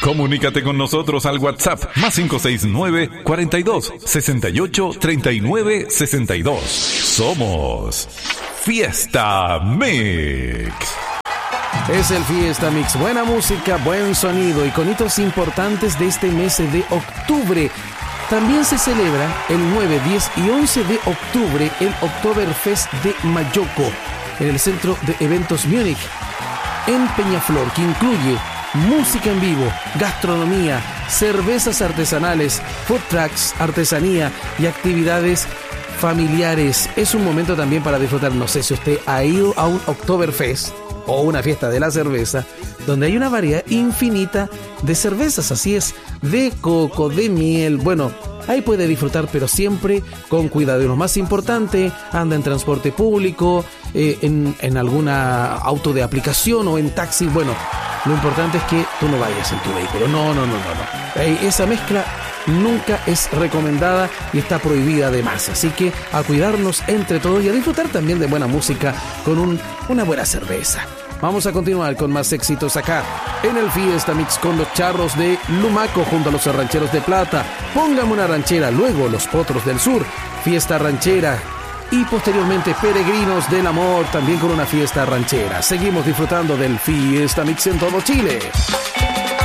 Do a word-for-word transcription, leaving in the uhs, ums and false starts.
Comunícate con nosotros al WhatsApp más cinco seis nueve, cuarenta y dos, sesenta y ocho, treinta y nueve, sesenta y dos. Somos Fiesta Mix. Es el Fiesta Mix. Buena música, buen sonido y con hitos importantes de este mes de octubre. También se celebra el nueve, diez y once de octubre el Oktoberfest de Mayoco en el Centro de Eventos Múnich, en Peñaflor, que incluye música en vivo, gastronomía, cervezas artesanales, food trucks, artesanía y actividades familiares. Es un momento también para disfrutar. No sé si usted ha ido a un Oktoberfest o una fiesta de la cerveza, donde hay una variedad infinita de cervezas, así es, de coco, de miel. Bueno, ahí puede disfrutar, pero siempre con cuidado. Y lo más importante, anda en transporte público, eh, en, en alguna auto de aplicación o en taxi. Bueno, lo importante es que tú no vayas en tu vehículo. No, no, no, no, no. Eh, esa mezcla nunca es recomendada y está prohibida además. Así que a cuidarnos entre todos y a disfrutar también de buena música con un, una buena cerveza. Vamos a continuar con más éxitos acá en el Fiesta Mix con los Charros de Lumaco junto a los Rancheros de Plata. Póngame una ranchera, luego los Potros del Sur, Fiesta Ranchera y posteriormente Peregrinos del Amor también con una fiesta ranchera. Seguimos disfrutando del Fiesta Mix en todo Chile.